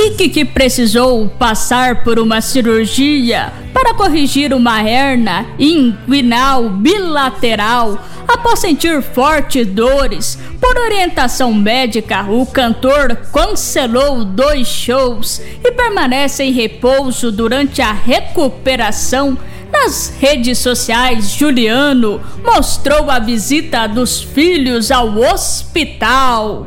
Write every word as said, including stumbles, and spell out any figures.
Rick, que precisou passar por uma cirurgia para corrigir uma hérnia inguinal bilateral após sentir fortes dores. Por orientação médica, o cantor cancelou dois shows e permanece em repouso durante a recuperação. Nas redes sociais, Juliano mostrou a visita dos filhos ao hospital.